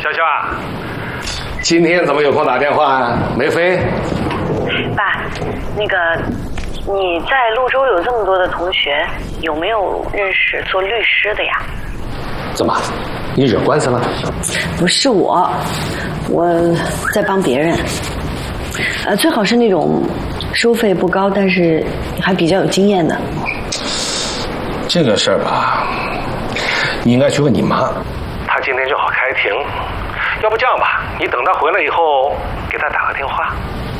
小肖啊，今天怎么有空打电话啊？没飞？ 爸，那个你在潞州有这么多的同学，有没有认识做律师的呀？ 怎么，你惹官司了？ 不是我在帮别人。最好是那种收费不高，但是还比较有经验的。 这个事儿吧，你应该去问你妈，她今天正好开庭。要不这样吧，你等她回来以后，给她打个电话。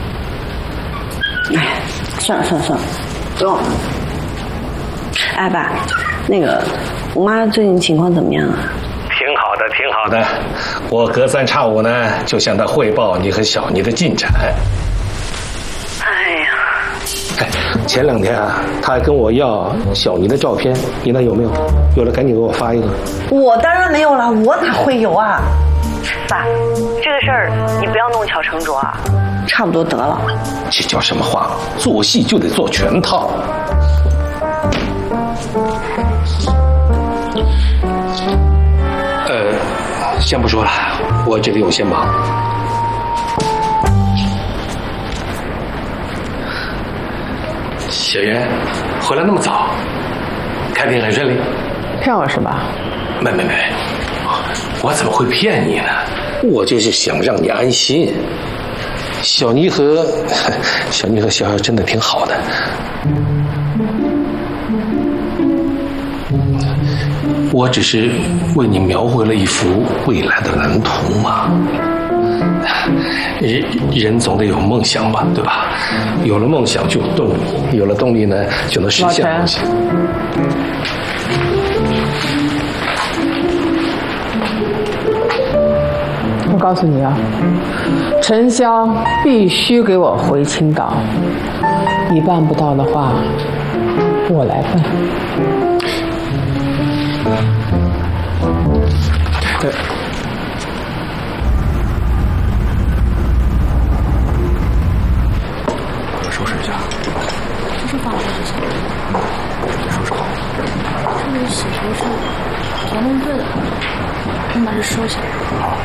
哎，算了，不用了。哎，爸，那个我妈最近情况怎么样啊？ 挺好的。我隔三差五呢，就向她汇报你和小妮的进展。 哎呀， 前2天啊，她还跟我要小妮的照片，你那有没有？有了赶紧给我发一个。 我当然没有了，我哪会有啊？爸，这个事儿你不要弄巧成拙啊，差不多得了。 这叫什么话？做戏就得做全套。先不说了，我这里有些忙。小袁，回来那么早，开庭很顺利？ 骗我是吧？ 没，我怎么会骗你呢？我就是想让你安心。小妮和逍遥真的挺好的。我只是为你描绘了一幅未来的蓝图嘛。人总得有梦想吧，对吧？有了梦想就有动力，有了动力呢，就能实现梦想。 我告诉你啊，陈潇必须给我回青岛，你办不到的话，我来办。 收拾一下。 这是放这些。 收拾好。 这里写的是条弄对的，你把这收起来。 好。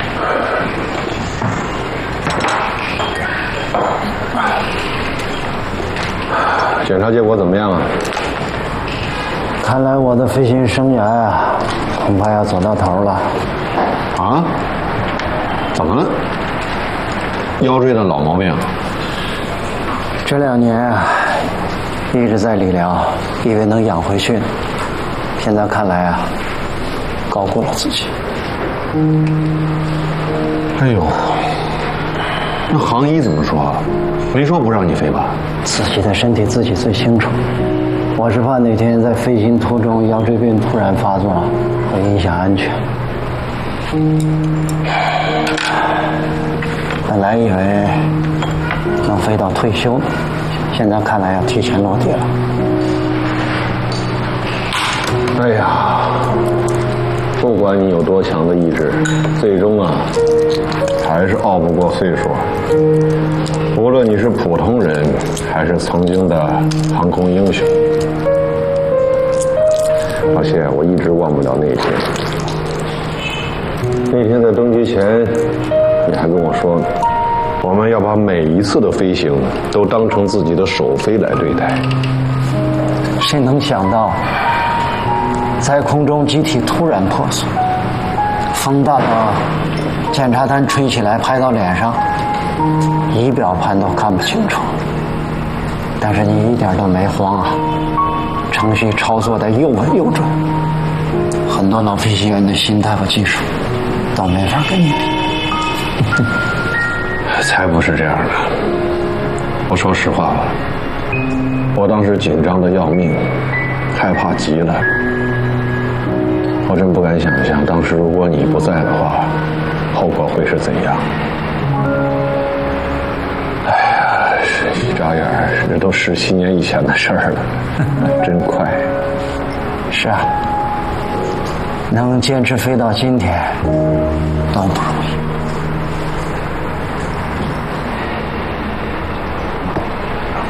检查结果怎么样啊？ 看来我的飞行生涯啊，恐怕要走到头了。 啊？怎么了？腰椎的老毛病。 这2年啊，一直在理疗，以为能养回去，现在看来啊，高估了自己。 哎呦，那行医怎么说？没说不让你飞吧？ 自己的身体自己最清楚。我是怕哪天在飞行途中腰椎病突然发作，会影响安全。本来以为能飞到退休，现在看来要提前落地了。 哎呀，不管你有多强的意志，最终啊，还是拗不过岁数。无论你是普通人，还是曾经的航空英雄。而且我一直忘不了那一天。那天在登机前，你还跟我说，我们要把每一次的飞行都当成自己的首飞来对待。 谁能想到，在空中机体突然破损，风大到检查单吹起来拍到脸上，仪表盘都看不清楚。但是你一点都没慌啊，程序操作的又稳又准，很多老飞行员的心态和技术都没法跟你比。 才不是这样的。我说实话吧，我当时紧张的要命，害怕极了。我真不敢想象，当时如果你不在的话，后果会是怎样。哎呀，一眨眼这都17年以前的事儿了，真快。 是啊，能坚持飞到今天都不容易。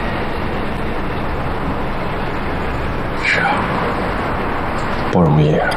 是啊，不容易啊。